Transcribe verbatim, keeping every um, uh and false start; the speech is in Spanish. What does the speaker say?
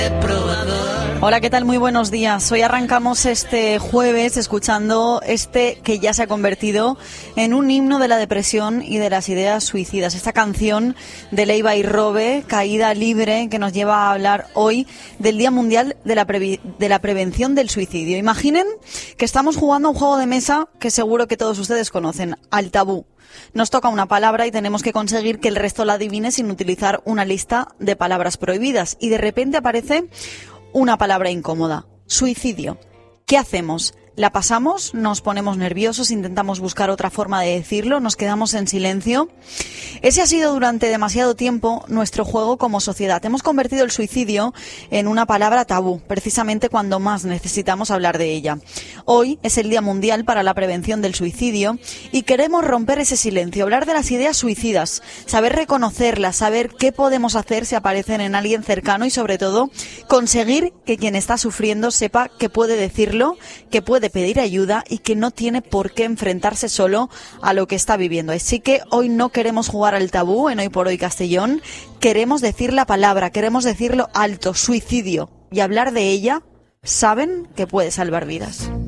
Hola, ¿qué tal? Muy buenos días. Hoy arrancamos este jueves escuchando este que ya se ha convertido en un himno de la depresión y de las ideas suicidas. Esta canción de Leiva y Robe, Caída Libre, que nos lleva a hablar hoy del Día Mundial de la, Previ- de la Prevención del Suicidio. Imaginen que estamos jugando a un juego de mesa que seguro que todos ustedes conocen, al tabú. Nos toca una palabra y tenemos que conseguir que el resto la adivine sin utilizar una lista de palabras prohibidas. Y de repente aparece una palabra incómoda: suicidio. ¿Qué hacemos? ¿La pasamos? ¿Nos ponemos nerviosos? ¿Intentamos buscar otra forma de decirlo? ¿Nos quedamos en silencio? Ese ha sido durante demasiado tiempo nuestro juego como sociedad. Hemos convertido el suicidio en una palabra tabú, precisamente cuando más necesitamos hablar de ella. Hoy es el Día Mundial para la Prevención del Suicidio y queremos romper ese silencio, hablar de las ideas suicidas, saber reconocerlas, saber qué podemos hacer si aparecen en alguien cercano y, sobre todo, conseguir que quien está sufriendo sepa que puede decirlo, que puede de pedir ayuda y que no tiene por qué enfrentarse solo a lo que está viviendo. Así que hoy no queremos jugar al tabú en Hoy por Hoy Castellón, queremos decir la palabra, queremos decirlo alto: suicidio, y hablar de ella, saben que puede salvar vidas.